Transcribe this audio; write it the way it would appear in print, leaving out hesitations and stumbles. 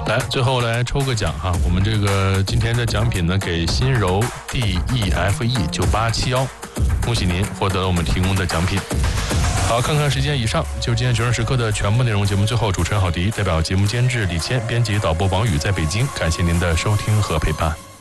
来，最后来抽个奖哈，我们这个今天的奖品呢，给新柔 DEFE9871，恭喜您获得了我们提供的奖品。好，看看时间，以上就是今天《决胜时刻》的全部内容。节目最后，主持人郝迪代表节目监制李谦、编辑导播王宇在北京，感谢您的收听和陪伴。